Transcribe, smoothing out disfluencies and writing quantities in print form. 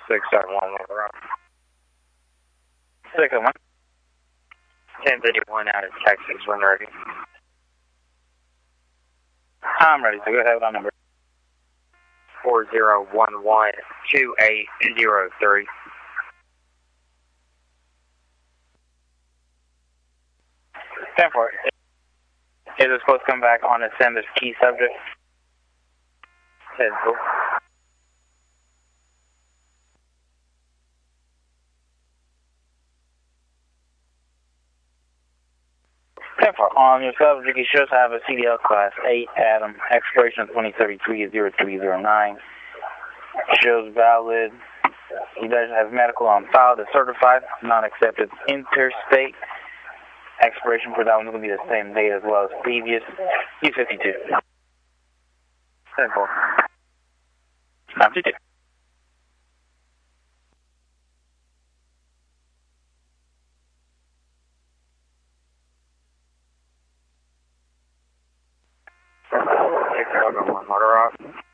671 Rock. 671. 1051 out of Texas, when ready. I'm ready, so go ahead with our number. 40112803. Stand for it. Is it supposed to come back on the sender's key subject? 10 4. Stand for it. On your subject, you should have a CDL Class 8 Adam, expiration of 2033-0309. Shows valid. He does have medical on file that's certified, non-accepted interstate. Expiration for that one is going to be the same date as well as previous. U52. 10 4. 952. Motor Rock.